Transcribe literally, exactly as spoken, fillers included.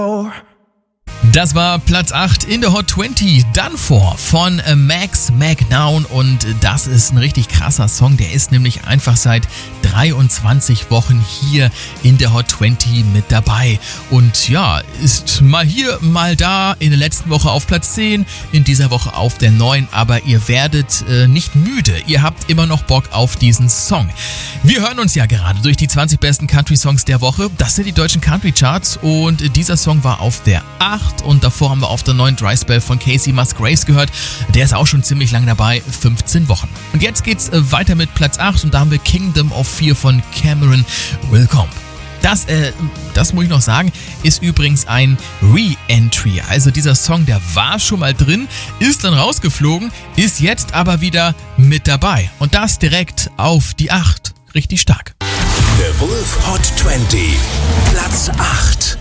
Das war Platz acht in der Hot zwanzig, Done For von Max McNown, und das ist ein richtig krasser Song. Der ist nämlich einfach seit dreiundzwanzig Wochen hier in der Hot zwanzig mit dabei und ja, ist mal hier, mal da, in der letzten Woche auf Platz zehn, in dieser Woche auf der neun, aber ihr werdet äh, nicht müde, ihr habt immer noch Bock auf diesen Song. Wir hören uns ja gerade durch die zwanzig besten Country-Songs der Woche, das sind die deutschen Country-Charts, und dieser Song war auf der acht und davor haben wir auf der neuen Dry Spell von Casey Musgraves gehört, der ist auch schon ziemlich lang dabei, fünfzehn Wochen. Und jetzt geht's äh, weiter mit Platz acht und da haben wir Kingdom of Fear von Cameron Willcomb. Das, äh, das muss ich noch sagen, ist übrigens ein Re-Entry. Also dieser Song, der war schon mal drin, ist dann rausgeflogen, ist jetzt aber wieder mit dabei. Und das direkt auf die acht. Richtig stark. The Wolf Hot zwanzig, Platz acht.